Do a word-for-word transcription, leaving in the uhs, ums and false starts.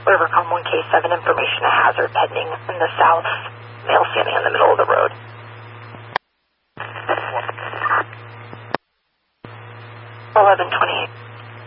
Rivercom one K seven, information a hazard pending in the south, male standing in the middle of the road. eleven twenty-eight.